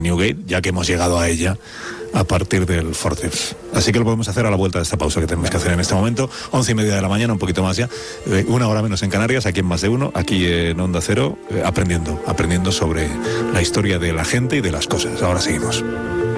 Newgate, ya que hemos llegado a ella a partir del forceps. Así que lo podemos hacer a la vuelta de esta pausa que tenemos que hacer en este momento. 11:30 de la mañana, un poquito más ya, una hora menos en Canarias, aquí en Más de Uno, aquí en Onda Cero, aprendiendo sobre la historia de la gente y de las cosas. Ahora seguimos.